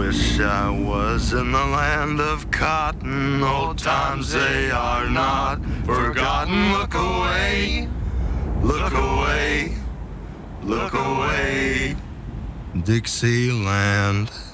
wish I was in the land of cotton. Old times, they are not forgotten. Look away, look away, look away, Dixieland.